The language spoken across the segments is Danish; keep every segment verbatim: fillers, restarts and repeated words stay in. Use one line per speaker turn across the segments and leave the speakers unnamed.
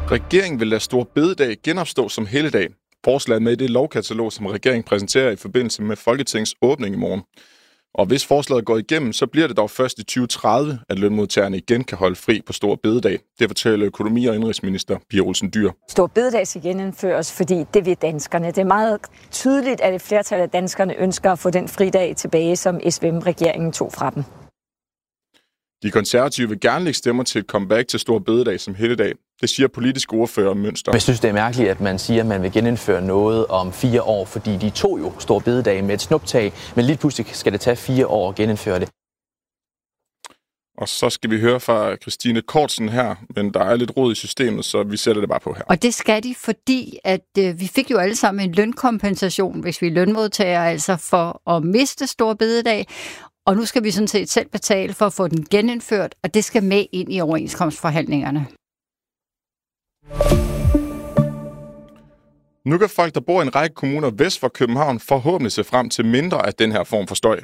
Regeringen vil lade Store Bededag genopstå som helligdag. Forslaget med i det lovkatalog, som regeringen præsenterer i forbindelse med Folketingets åbning i morgen. Og hvis forslaget går igennem, så bliver det dog først i tyve tredive, at lønmodtagerne igen kan holde fri på Store Bededag. Det fortæller økonomi- og indrigsminister Pia Olsen Dyhr.
Store Bededag skal genindføres, fordi det vil danskerne. Det er meget tydeligt, at et flertal af danskerne ønsker at få den fridag tilbage, som S V M-regeringen tog fra dem.
De konservative vil gerne lægge stemmer til et comeback til Store Bededag som helligdag. Det siger politisk ordfører Mønster.
Jeg synes, det er mærkeligt, at man siger, at man vil genindføre noget om fire år, fordi de tog jo Store Bededag med et snuptag, men lige pludselig skal det tage fire år at genindføre det.
Og så skal vi høre fra Christine Kortsen her, men der er lidt rod i systemet, så vi sætter det bare på her.
Og det skal de, fordi at øh, vi fik jo alle sammen en lønkompensation, hvis vi er lønmodtagere, altså for at miste Store Bededag. Og nu skal vi sådan set selv betale for at få den genindført, og det skal med ind i overenskomstforhandlingerne.
Nu kan folk, der bor i en række kommuner vest for København, forhåbentlig se frem til mindre af den her form for støj.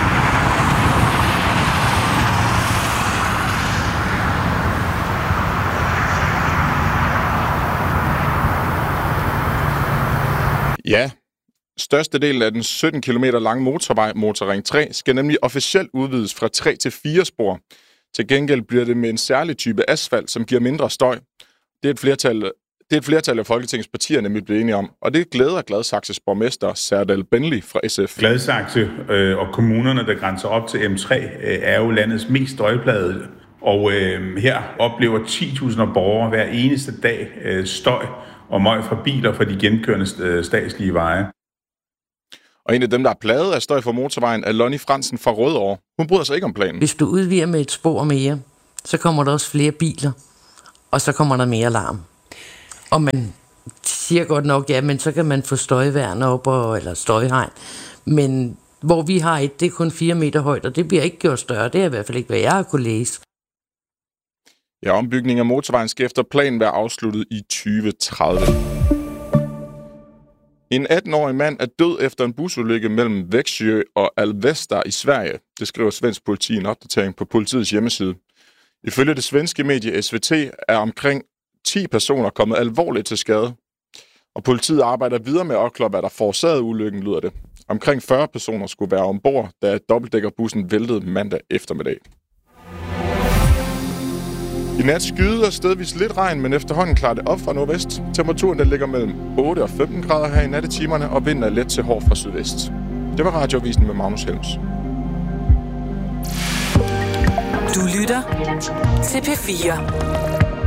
Ja, størstedelen af den sytten kilometer lange motorvej, Motorring tre, skal nemlig officielt udvides fra tre til fire spor. Til gengæld bliver det med en særlig type asfalt, som giver mindre støj. Det er et flertal, det er et flertal af Folketingets partier nemlig blevet enige om, og det glæder Gladsaxes borgmester Serdal Benli fra S F.
Gladsaxe øh, og kommunerne, der grænser op til M tre, øh, er jo landets mest støjplagede, og øh, her oplever ti tusinder borgere hver eneste dag øh, støj og møg fra biler fra de genkørende øh, statslige veje.
Og en af dem, der er plaget af støj fra motorvejen, er Lonnie Fransen fra Rødovre. Hun bryder sig ikke om planen.
Hvis du udvider med et spor mere, så kommer der også flere biler, og så kommer der mere larm. Og man siger godt nok, ja, men så kan man få støjværn op, og, eller støjhegn. Men hvor vi har et, det er kun fire meter højt, og det bliver ikke gjort større. Det er i hvert fald ikke, hvad jeg har kunne læse.
Ja, ombygningen af motorvejen skal efter planen være afsluttet i tyve tredive. En atten-årig mand er død efter en busulykke mellem Växjö og Alvesta i Sverige. Det skriver svensk politi i en opdatering på politiets hjemmeside. Ifølge det svenske medie S V T er omkring ti personer kommet alvorligt til skade. Og politiet arbejder videre med at opklare, hvad der forårsagede ulykken, lyder det. Omkring fyrre personer skulle være ombord, da dobbeltdækkerbussen væltede mandag eftermiddag. I nat skyder stedvis lidt regn, men efterhånden klarer det op fra nordvest. Temperaturen der ligger mellem otte og femten grader her i nattetimerne, og vinden er let til hård fra sydvest. Det var Radioavisen med Magnus Helms.
Du lytter til P fire.